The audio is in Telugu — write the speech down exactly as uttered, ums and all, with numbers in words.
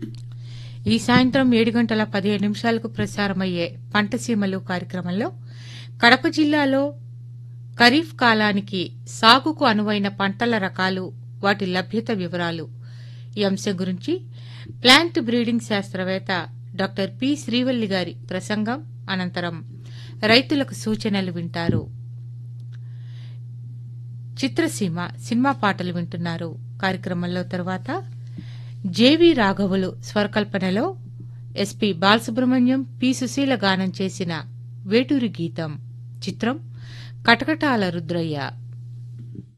ఈ సాయంత్రం ఏడు గంటల పదిహేడు నిమిషాలకు ప్రసారమయ్యే పంటసీమలు కార్యక్రమంలో కడప జిల్లాలో ఖరీఫ్ కాలానికి సాగుకు అనువైన పంటల రకాలు, వాటి లభ్యత వివరాలు ఈ అంశం గురించి ప్లాంట్ బ్రీడింగ్ శాస్త్రవేత్త డాక్టర్ పి శ్రీవల్లి గారి ప్రసంగం అనంతరం రైతులకు సూచనలు వింటారు. చిత్రసీమ సినిమా పాటలు వింటున్నారు. కార్యక్రమంలో తరువాత JV రాఘవులు స్వరకల్పనలో SP Balasubrahmanyam, P Susheela గానం చేసిన వేటూరి గీతం. చిత్రం కటకటాల రుద్రయ్య.